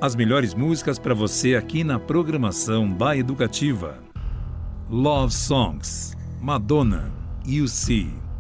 As melhores músicas para você aqui na programação By Educativa. Love Songs, Madonna, You See.